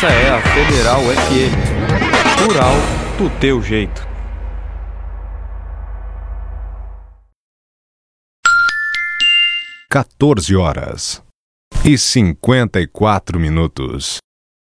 Essa é a Federal FM. Rural do teu jeito. 14 horas e 54 minutos.